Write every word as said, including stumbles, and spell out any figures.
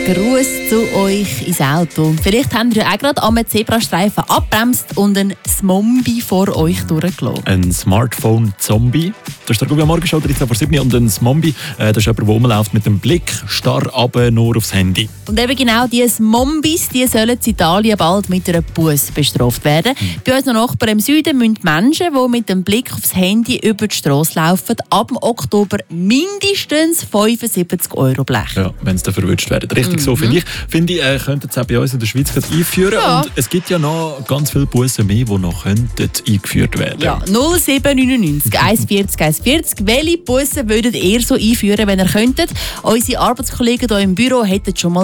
Gruß zu euch ins Auto. Vielleicht habt ihr ja auch gerade am Zebrastreifen abbremst und ein Zombie vor euch durchgelassen. Ein Smartphone-Zombie. Das ist der Gubi Morgenshow, dreizehn vor sieben. Und ein Zombie, äh, das ist jemand, der rumläuft mit dem Blick starr runter, nur aufs Handy. Und eben genau diese Zombies, die sollen in Italien bald mit einer Busse bestraft werden. Mhm. Bei unseren Nachbarn im Süden müssen Menschen, die mit dem Blick aufs Handy über die Strasse laufen, ab Oktober mindestens fünfundsiebzig Euro blechen. Ja, wenn sie dafür erwischt werden. Richtig, mhm. so finde ich. Finde ich, äh, könnten es auch bei uns in der Schweiz einführen. Ja. Und es gibt ja noch ganz viele Bussen mehr, die noch könnten eingeführt werden. Ja, null sieben neun neun eins vierzig eins vierzig. Welche Busse würdet ihr so einführen, wenn ihr könntet? Unsere Arbeitskollegen hier im Büro hätten schon mal